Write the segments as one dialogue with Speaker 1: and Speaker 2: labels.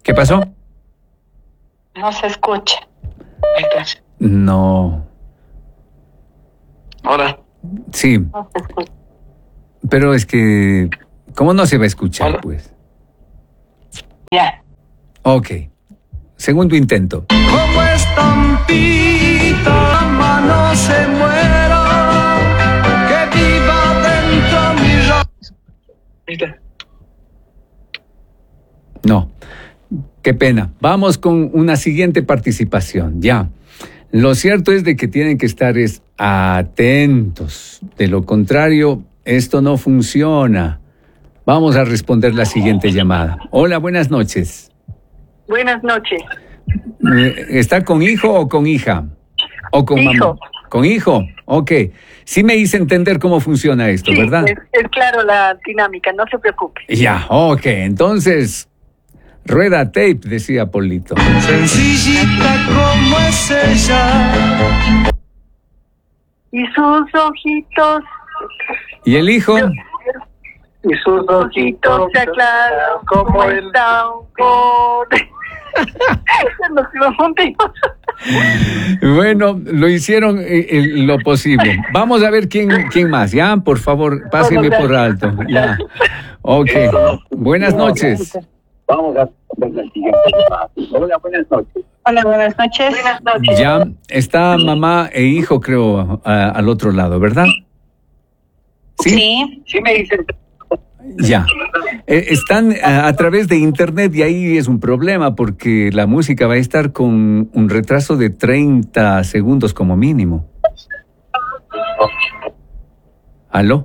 Speaker 1: ¿Qué pasó?
Speaker 2: No se escucha.
Speaker 1: No.
Speaker 3: Hola.
Speaker 1: Sí,
Speaker 2: No se escucha.
Speaker 1: pero es que... ¿Cómo no se va a escuchar,
Speaker 3: Hola.
Speaker 1: pues?
Speaker 2: Ya.
Speaker 1: Ok. Segundo intento.
Speaker 4: Como estampita, mano se muera, que viva dentro mi
Speaker 1: No. Qué pena. Vamos con una siguiente participación. Ya. Lo cierto es de que tienen que estar atentos. De lo contrario, esto no funciona. Vamos a responder la siguiente llamada. Hola, buenas noches.
Speaker 2: Buenas noches.
Speaker 1: ¿Está con hijo o con hija? ¿O con
Speaker 2: Hijo.
Speaker 1: mamá? ¿Con hijo? Ok. Sí me hice entender cómo funciona esto,
Speaker 2: Sí,
Speaker 1: ¿verdad?
Speaker 2: es claro la dinámica, no se preocupe.
Speaker 1: Ya, ok. Entonces, rueda tape, decía Polito.
Speaker 4: sencillita como es ella.
Speaker 2: Y sus ojitos,
Speaker 1: ¿Y el hijo?
Speaker 3: Y sus
Speaker 2: ojitos se aclaran como está un Nos confundimos.
Speaker 1: Bueno, lo hicieron lo posible. Vamos a ver quién más. Ya, por favor, pásenme por alto. Ya. Ok. Buenas noches.
Speaker 3: Vamos a ver la siguiente llamada. Hola, buenas noches.
Speaker 2: Hola, buenas noches. Buenas noches.
Speaker 1: Ya está mamá e hijo, creo, al otro lado, ¿verdad? ¿Sí?
Speaker 3: Sí me dicen.
Speaker 1: Ya. Están a través de internet y ahí es un problema porque la música va a estar con un retraso de 30 segundos como mínimo. ¿Aló?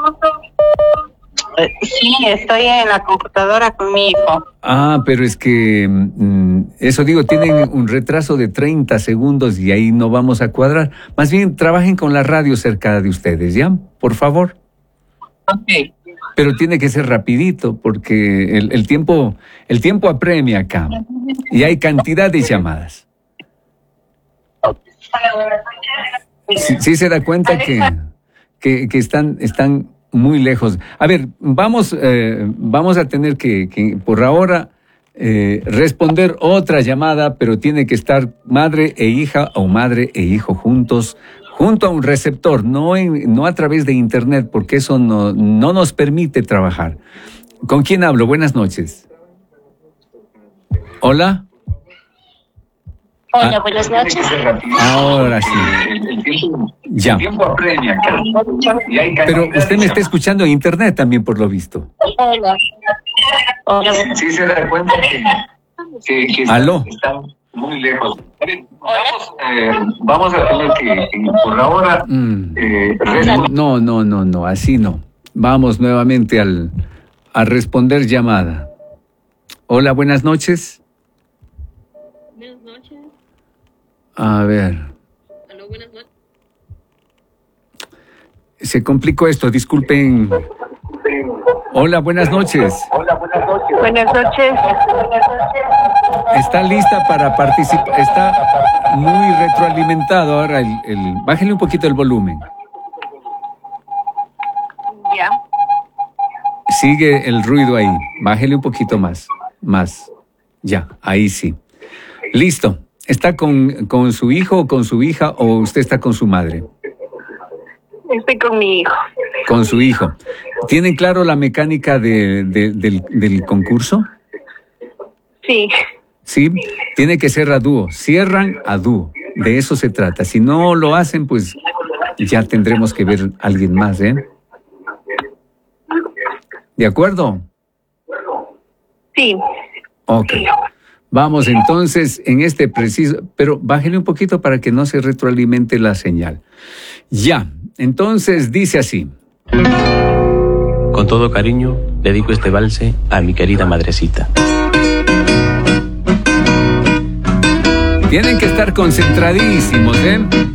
Speaker 2: Sí, estoy en la computadora con mi hijo.
Speaker 1: Ah, pero es que, eso digo, tienen un retraso de 30 segundos y ahí no vamos a cuadrar. Más bien, trabajen con la radio cerca de ustedes, ¿ya? Por favor.
Speaker 2: Ok.
Speaker 1: Pero tiene que ser rapidito porque el tiempo apremia acá. Y hay cantidad de llamadas. Sí se da cuenta que están muy lejos. A ver, vamos a tener que por ahora responder otra llamada, pero tiene que estar madre e hija o madre e hijo juntos, junto a un receptor, no a través de internet, porque eso no nos permite trabajar. ¿Con quién hablo? Buenas noches. ¿Hola?
Speaker 2: Hola, buenas noches.
Speaker 1: Ahora sí. Ya.
Speaker 3: El tiempo apremia acá. Y hay
Speaker 1: Pero
Speaker 3: cantidad
Speaker 1: usted
Speaker 3: de
Speaker 1: me está
Speaker 3: llamadas.
Speaker 1: escuchando en internet también, por lo visto.
Speaker 2: Hola. Hola.
Speaker 3: Sí se da cuenta que
Speaker 1: Aló.
Speaker 3: están muy lejos. A ver, vamos a tener que por ahora
Speaker 1: No, así no. Vamos nuevamente a responder llamada. Hola, buenas noches.
Speaker 5: Buenas noches.
Speaker 1: A ver,
Speaker 5: Aló, buenas noches.
Speaker 1: se complicó esto, disculpen. Hola, buenas noches.
Speaker 3: Hola, buenas noches.
Speaker 2: Buenas noches.
Speaker 1: ¿Está lista para participar? Está muy retroalimentado ahora bájele un poquito el volumen.
Speaker 2: Ya.
Speaker 1: Sigue el ruido ahí. Bájele un poquito más. Ya, ahí sí. Listo. ¿Está con su hijo o con su hija o usted está con su madre?
Speaker 2: Estoy con mi hijo.
Speaker 1: Con su hijo. ¿Tienen claro la mecánica del concurso?
Speaker 2: Sí.
Speaker 1: Sí, tiene que ser a dúo. Cierran a dúo. De eso se trata. Si no lo hacen, pues ya tendremos que ver a alguien más, ¿eh? ¿De acuerdo?
Speaker 2: Sí.
Speaker 1: Ok. Vamos entonces en este preciso, pero bájele un poquito para que no se retroalimente la señal. Ya, entonces dice así.
Speaker 6: Con todo cariño, dedico este valse a mi querida madrecita.
Speaker 1: Tienen que estar concentradísimos, ¿eh?